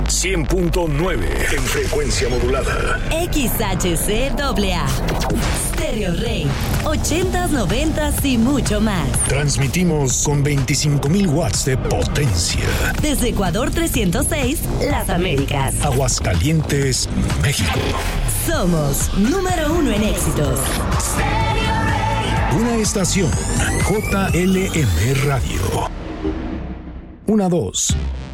100.9 en frecuencia modulada. XHCAA. Stereo Rey. 80s, 90s y mucho más. Transmitimos con 25,000 watts de potencia. Desde Ecuador 306, Las Américas. Aguascalientes, México. Somos número 1 en éxitos. Una estación JLM Radio. 1, 2.